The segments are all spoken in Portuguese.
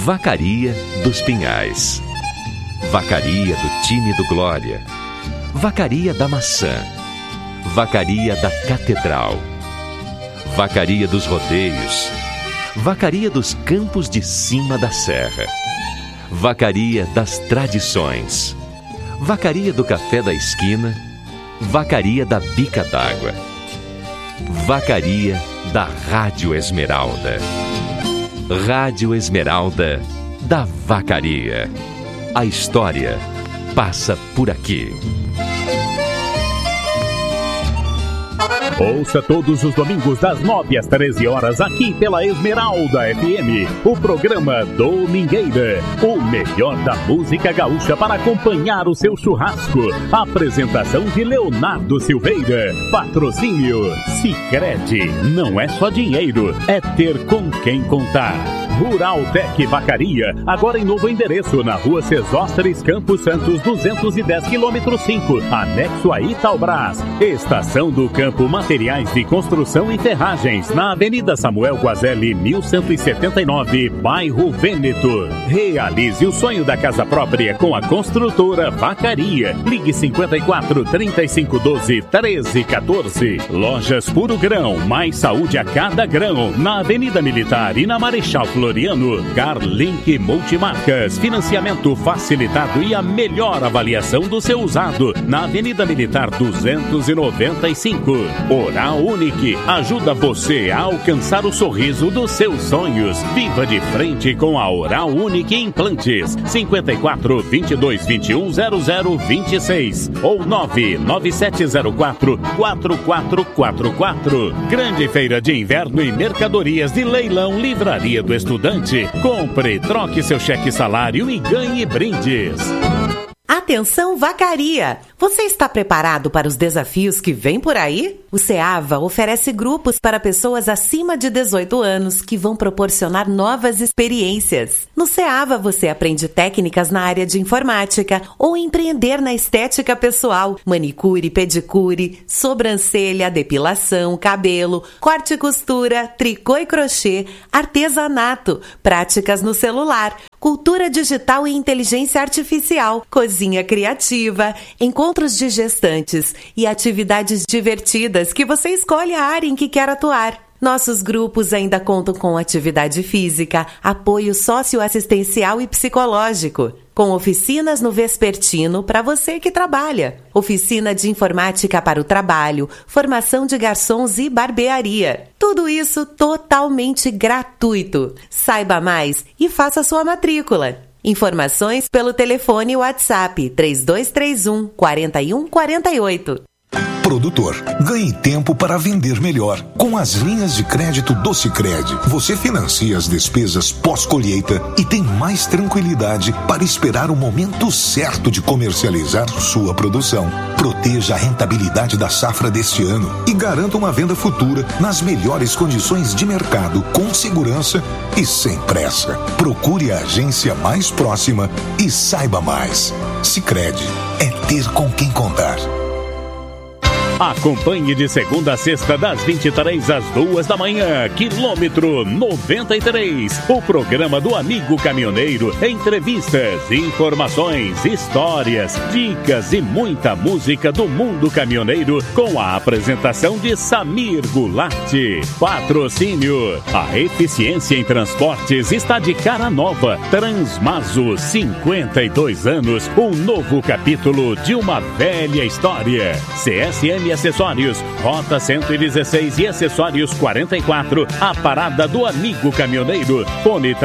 Vacaria dos Pinhais, Vacaria do time do Glória, Vacaria da Maçã, Vacaria da Catedral, Vacaria dos Rodeios, Vacaria dos Campos de Cima da Serra, Vacaria das Tradições, Vacaria do Café da Esquina, Vacaria da Bica d'Água, Vacaria da Rádio Esmeralda. Rádio Esmeralda da Vacaria. A história passa por aqui. Ouça todos os domingos das 9 às 13 horas aqui pela Esmeralda FM, o programa Domingueira, o melhor da música gaúcha para acompanhar o seu churrasco. Apresentação de Leonardo Silveira. Patrocínio Sicredi. Não é só dinheiro, é ter com quem contar. Ruraltec Vacaria, agora em novo endereço, na rua Sesósteres, Campos Santos, 210 km 5, anexo a Italbras. Estação do Campo, materiais de construção e ferragens, na Avenida Samuel Guazelli, 1179, bairro Vêneto. Realize o sonho da casa própria com a construtora Vacaria. Ligue 54 35 12 13 14. Lojas Puro Grão, mais saúde a cada grão, na Avenida Militar e na Marechal Floriano. Carlink Multimarcas, financiamento facilitado e a melhor avaliação do seu usado, na Avenida Militar 295. Oral Unique, ajuda você a alcançar o sorriso dos seus sonhos. Viva de frente com a Oral Unique Implantes. 54 22 21 00 26 ou 99704 4444. Grande feira de inverno e mercadorias de leilão Livraria do Estudante. Compre, troque seu cheque salário e ganhe brindes. Atenção Vacaria! Você está preparado para os desafios que vêm por aí? O CEAVA oferece grupos para pessoas acima de 18 anos que vão proporcionar novas experiências. No CEAVA você aprende técnicas na área de informática ou empreender na estética pessoal, manicure, pedicure, sobrancelha, depilação, cabelo, corte e costura, tricô e crochê, artesanato, práticas no celular, cultura digital e inteligência artificial, cozinha criativa, encontros de gestantes e atividades divertidas que você escolhe a área em que quer atuar. Nossos grupos ainda contam com atividade física, apoio socioassistencial e psicológico, com oficinas no vespertino para você que trabalha, oficina de informática para o trabalho, formação de garçons e barbearia. Tudo isso totalmente gratuito. Saiba mais e faça sua matrícula. Informações pelo telefone WhatsApp 3231 4148. Produtor, ganhe tempo para vender melhor. Com as linhas de crédito do Sicredi, você financia as despesas pós-colheita e tem mais tranquilidade para esperar o momento certo de comercializar sua produção. Proteja a rentabilidade da safra deste ano e garanta uma venda futura nas melhores condições de mercado, com segurança e sem pressa. Procure a agência mais próxima e saiba mais. Sicredi é ter com quem contar. Acompanhe de segunda a sexta, das 23 às 2 da manhã, quilômetro 93, o programa do Amigo Caminhoneiro. Entrevistas, informações, histórias, dicas e muita música do mundo caminhoneiro, com a apresentação de Samir Goulart. Patrocínio: a eficiência em transportes está de cara nova. Transmaso, 52 anos, um novo capítulo de uma velha história. CSM Acessórios, Rota 116 e Acessórios 44, a parada do Amigo Caminhoneiro. Fone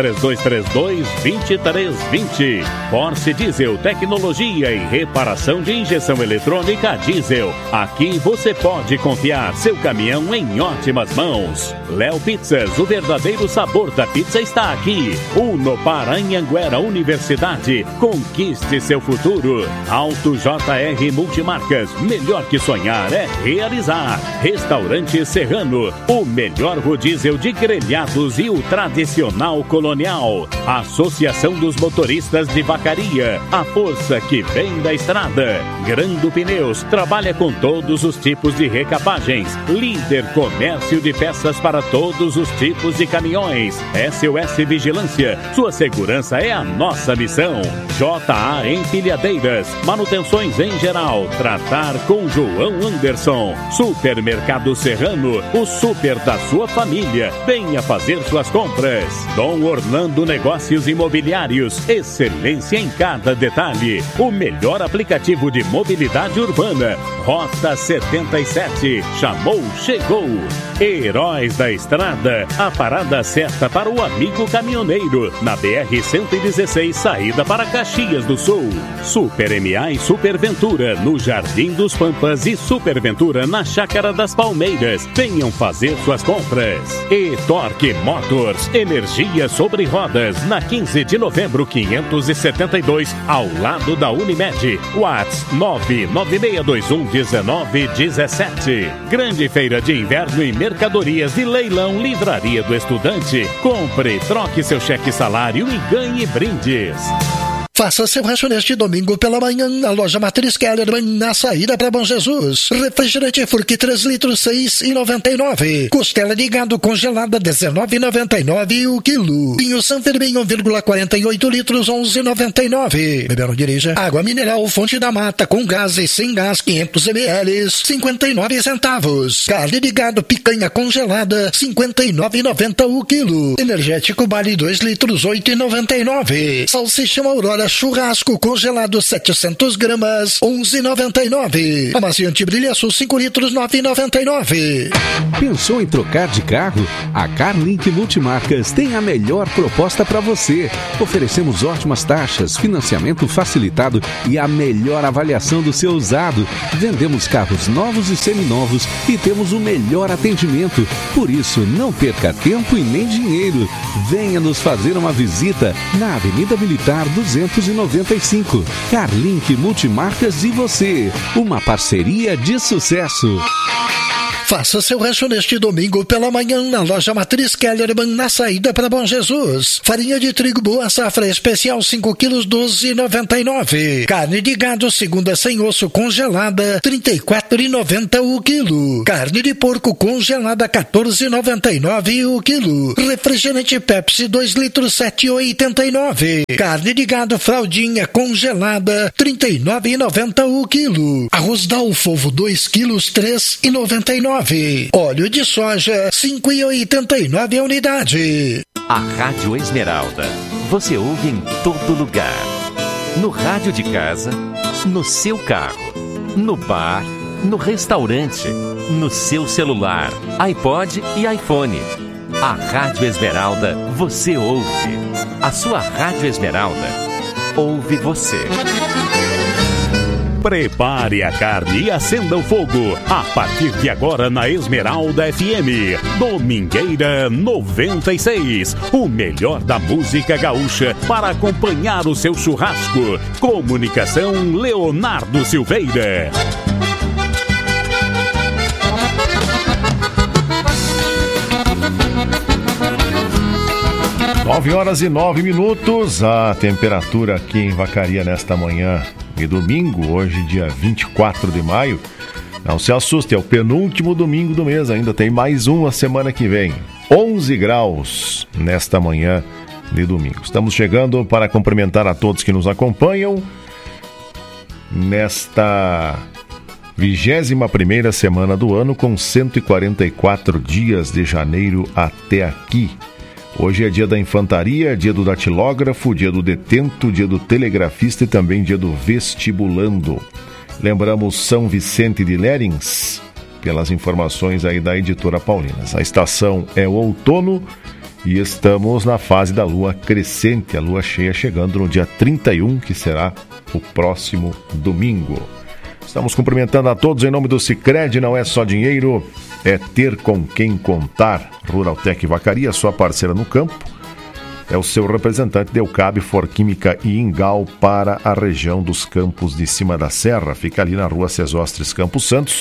3232-2320. Porsche Diesel, tecnologia e reparação de injeção eletrônica diesel. Aqui você pode confiar seu caminhão em ótimas mãos. Léo Pizzas, o verdadeiro sabor da pizza está aqui. Uno para Anhanguera Universidade. Conquiste seu futuro. Auto JR Multimarcas, melhor que sonhar sonhar é realizar. Restaurante Serrano, o melhor rodízio de grelhados e o tradicional colonial. Associação dos Motoristas de Vacaria, a força que vem da estrada. Grando Pneus, trabalha com todos os tipos de recapagens. Líder comércio de peças para todos os tipos de caminhões. SOS Vigilância, sua segurança é a nossa missão. JA Empilhadeiras, manutenções em geral, tratar com João Anderson. Supermercado Serrano, o super da sua família. Venha fazer suas compras. Dom Orlando Negócios Imobiliários, excelência em cada detalhe. O melhor aplicativo de mobilidade urbana. Rota 77, chamou, chegou. Heróis da Estrada, a parada certa para o amigo caminhoneiro. Na BR-116, saída para Caxias do Sul. Super MA e Super Ventura, no Jardim dos Pampas e Super Ventura, na Chácara das Palmeiras. Venham fazer suas compras. E Torque Motors, energia sobre rodas, na 15 de novembro 572, ao lado da Unimed. WhatsApp 996211917. Grande feira de inverno e mercadorias de leilão Livraria do Estudante. Compre, troque seu cheque salário e ganhe brindes. Faça seu rancho neste domingo pela manhã na loja Matriz Kellerman, na saída para Bom Jesus. Refrigerante Furque 3 litros, R$6,99. Costela de gado congelada, R$19,99 o quilo. Vinho San Fermin 1,48 litros, R$11,99. Beberam, dirija. Água mineral Fonte da Mata com gás e sem gás 500 ml, 59 centavos. Carne de gado picanha congelada, R$59,90 o quilo. Energético Bali 2 litros, R$8,99. Salsicha Aurora churrasco congelado 700 gramas, R$11,99. Amaciante Brilha Sul 5 litros, R$9,99. Pensou em trocar de carro? A Carlink Multimarcas tem a melhor proposta para você. Oferecemos ótimas taxas, financiamento facilitado e a melhor avaliação do seu usado. Vendemos carros novos e seminovos e temos o melhor atendimento. Por isso, não perca tempo e nem dinheiro. Venha nos fazer uma visita na Avenida Militar 295. Carlink Multimarcas e você. Uma parceria de sucesso. Faça seu rancho neste domingo pela manhã na loja Matriz Kellerman, na saída para Bom Jesus. Farinha de trigo boa safra especial 5 quilos, R$12,99. Carne de gado segunda sem osso congelada, R$34,90 o quilo. Carne de porco congelada, R$14,99 o quilo. Refrigerante Pepsi 2 litros, R$7,89. Carne de gado fraldinha congelada, R$39,90 o quilo. Arroz Dalfovo 2 quilos, R$3,99. Óleo de soja, R$5,89 a unidade. A Rádio Esmeralda, você ouve em todo lugar. No rádio de casa, no seu carro, no bar, no restaurante, no seu celular, iPod e iPhone. A Rádio Esmeralda, você ouve. A sua Rádio Esmeralda, ouve você. Prepare a carne e acenda o fogo. A partir de agora na Esmeralda FM. Domingueira 96. O melhor da música gaúcha para acompanhar o seu churrasco. Comunicação Leonardo Silveira. 9h09. A temperatura aqui em Vacaria nesta manhã de domingo, hoje dia 24 de maio. Não se assuste, é o penúltimo domingo do mês, ainda tem mais uma semana que vem. 11 graus nesta manhã de domingo. Estamos chegando para cumprimentar a todos que nos acompanham nesta 21ª semana do ano, com 144 dias de janeiro até aqui. Hoje é dia da infantaria, dia do datilógrafo, dia do detento, dia do telegrafista e também dia do vestibulando. Lembramos São Vicente de Lérins, pelas informações aí da editora Paulinas. A estação é o outono e estamos na fase da lua crescente, a lua cheia chegando no dia 31, que será o próximo domingo. Estamos cumprimentando a todos em nome do Sicredi. Não é só dinheiro, é ter com quem contar. Ruraltec Vacaria, sua parceira no campo, é o seu representante de Eucabe, Forquímica e Ingal para a região dos Campos de Cima da Serra. Fica ali na rua Cesostres Campos Santos,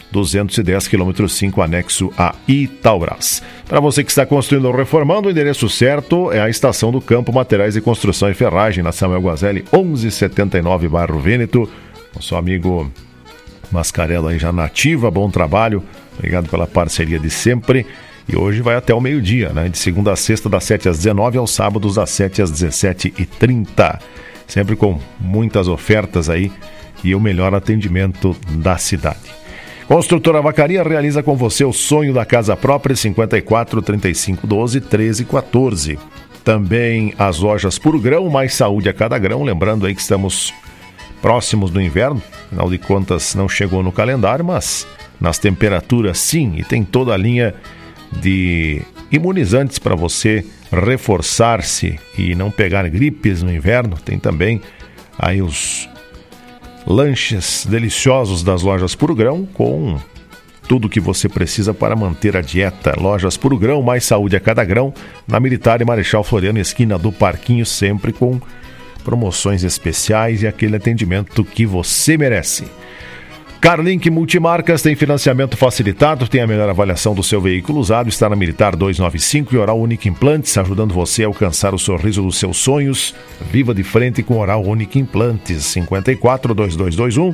210 km 5, anexo a Itaubras. Para você que está construindo ou reformando, o endereço certo é a Estação do Campo, Materiais de Construção e Ferragem, na Samuel Guazelli, 1179, bairro Vêneto. Nosso amigo Mascarello aí já na ativa, bom trabalho, obrigado pela parceria de sempre. E hoje vai até o meio-dia, né? De segunda a sexta, das 7 às 19, aos sábados, das 7 às 17h30. Sempre com muitas ofertas aí e o melhor atendimento da cidade. Construtora Vacaria realiza com você o sonho da casa própria, 54 35 12 13 14. Também as lojas Puro Grão, mais saúde a cada grão. Lembrando aí que estamos próximos do inverno, afinal de contas não chegou no calendário, mas nas temperaturas sim, e tem toda a linha de imunizantes para você reforçar-se e não pegar gripes no inverno. Tem também aí os lanches deliciosos das lojas Puro Grão, com tudo que você precisa para manter a dieta. Lojas Puro Grão, mais saúde a cada grão, na Militar e Marechal Floriano, esquina do Parquinho, sempre com promoções especiais e aquele atendimento que você merece. Carlink Multimarcas tem financiamento facilitado, tem a melhor avaliação do seu veículo usado, está na Militar 295 e Oral Unique Implantes, ajudando você a alcançar o sorriso dos seus sonhos. Viva de frente com Oral Unique Implantes, 54 2221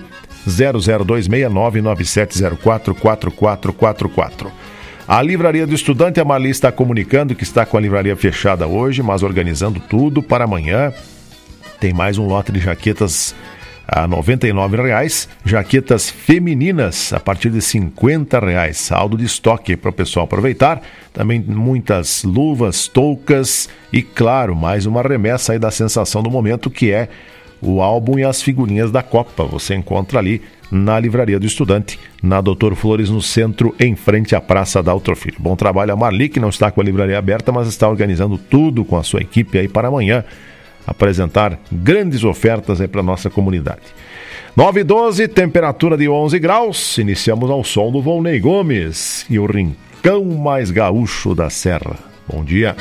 0026 99704 4444. A Livraria do Estudante, a Marli está comunicando que está com a livraria fechada hoje, mas organizando tudo para amanhã. Tem mais um lote de jaquetas a R$ 99, jaquetas femininas a partir de R$ 50, saldo de estoque para o pessoal aproveitar. Também muitas luvas, toucas e, claro, mais uma remessa aí da sensação do momento, que é o álbum e as figurinhas da Copa. Você encontra ali na Livraria do Estudante, na Doutor Flores, no centro, em frente à Praça da Filho. Bom trabalho a Marli, que não está com a livraria aberta, mas está organizando tudo com a sua equipe aí para amanhã apresentar grandes ofertas aí para a nossa comunidade. 9h12, temperatura de 11 graus. Iniciamos ao som do Volney Gomes e o rincão mais gaúcho da Serra. Bom dia.